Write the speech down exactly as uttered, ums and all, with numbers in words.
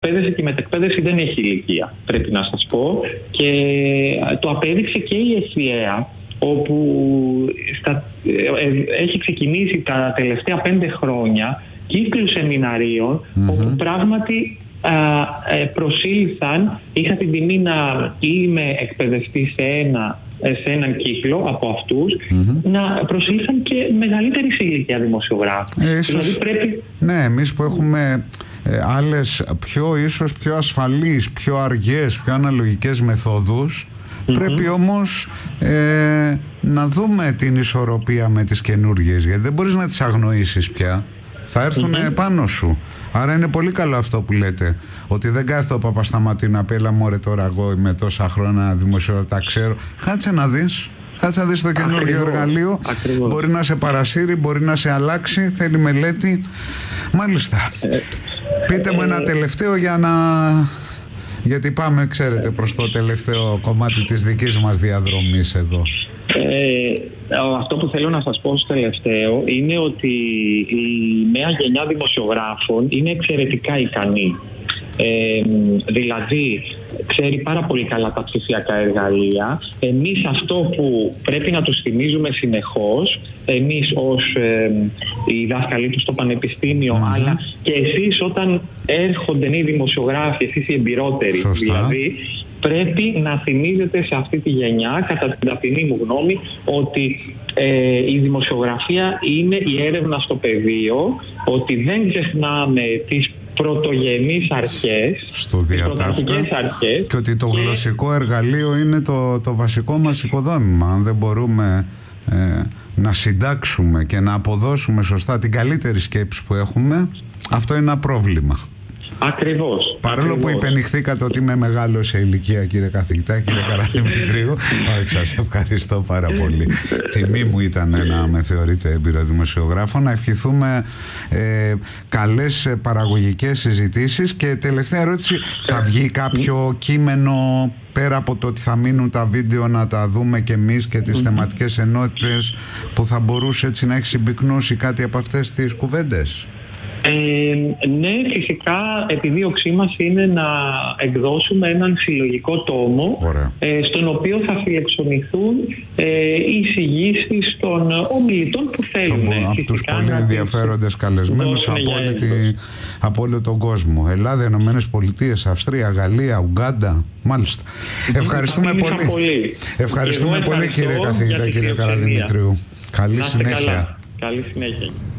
εκπαίδευση και η μετεκπαίδευση δεν έχει ηλικία, πρέπει να σας πω. Και το απέδειξε και η ΕΣΥΕΑ, όπου στα, ε, έχει ξεκινήσει τα τελευταία πέντε χρόνια κύκλους σεμιναρίων, mm-hmm. όπου πράγματι α, ε, προσήλθαν, είχα την τιμή να είμαι εκπαιδευτή σε, ένα, σε έναν κύκλο από αυτούς, mm-hmm. να προσήλθαν και μεγαλύτερη ηλικία δημοσιογράφοι. Ε, ίσως, δηλαδή πρέπει... Ναι, εμείς που έχουμε ε, άλλες πιο ίσως πιο ασφαλείς, πιο αργές, πιο αναλογικές μεθόδους, mm-hmm. πρέπει όμως ε, να δούμε την ισορροπία με τις καινούργιες, γιατί δεν μπορείς να τις αγνοήσεις πια. Θα έρθουν mm-hmm. πάνω σου. Άρα είναι πολύ καλό αυτό που λέτε, ότι δεν κάθεται ο Παπασταματή να πει έλα μωρέ τώρα εγώ με τόσα χρόνια δημοσιογράφο τα ξέρω. Κάτσε να δεις. Κάτσε να δεις το καινούργιο εργαλείο. Ακριβώς. Μπορεί να σε παρασύρει, μπορεί να σε αλλάξει, θέλει μελέτη. Μάλιστα. Ε, Πείτε μου ε, ένα τελευταίο για να... γιατί πάμε, ξέρετε, προς το τελευταίο κομμάτι της δικής μας διαδρομής εδώ. Ε, αυτό που θέλω να σας πω στο τελευταίο είναι ότι η νέα γενιά δημοσιογράφων είναι εξαιρετικά ικανή. Ε, δηλαδή ξέρει πάρα πολύ καλά τα ψηφιακά εργαλεία. Εμείς αυτό που πρέπει να τους θυμίζουμε συνεχώς, εμείς ως ε, οι δάσκαλοι τους στο πανεπιστήμιο, mm-hmm. αλλά και εσείς όταν έρχονται νέοι δημοσιογράφοι, εσείς οι εμπειρότεροι, σωστά. δηλαδή πρέπει να θυμίζετε σε αυτή τη γενιά, κατά την ταπεινή μου γνώμη, ότι ε, η δημοσιογραφία είναι η έρευνα στο πεδίο, ότι δεν ξεχνάμε τις πρωτογενείς αρχές, στο διατάφτα, αρχές, και ότι το και... γλωσσικό εργαλείο είναι το, το βασικό μας οικοδόμημα. Αν δεν μπορούμε ε, να συντάξουμε και να αποδώσουμε σωστά την καλύτερη σκέψη που έχουμε, αυτό είναι ένα πρόβλημα. Ακριβώς. Παρόλο ακριβώς. που υπενηχθήκατε ότι είμαι μεγάλο σε ηλικία, κύριε καθηγητά, κύριε Καραδημητρίου, σας ευχαριστώ πάρα πολύ. Τιμή μου ήταν να με θεωρείτε έμπειρο δημοσιογράφο. Να ευχηθούμε ε, καλές παραγωγικές συζητήσεις. Και τελευταία ερώτηση, θα βγει κάποιο κείμενο πέρα από το ότι θα μείνουν τα βίντεο να τα δούμε και εμείς και τις mm-hmm. θεματικές ενότητες, που θα μπορούσε έτσι να έχει συμπυκνώσει κάτι από αυτές τις κουβέντες? Ε, ναι, φυσικά επιδίωξή μας είναι να εκδώσουμε έναν συλλογικό τόμο, ε, στον οποίο θα φιλεξονηθούν ε, οι εισηγήσεις των ομιλητών που θέλουν. Το, από τους πολύ ενδιαφέροντες καλεσμένους από, από όλο τον κόσμο. Ελλάδα, Ηνωμένες Πολιτείες, Αυστρία, Γαλλία, Ουγκάντα. Μάλιστα. Ευχαριστούμε πολύ. πολύ. Ευχαριστούμε πολύ, κύριε καθηγητά, κύριε Καραδημητρίου. Καλή συνέχεια. Καλή συνέχεια.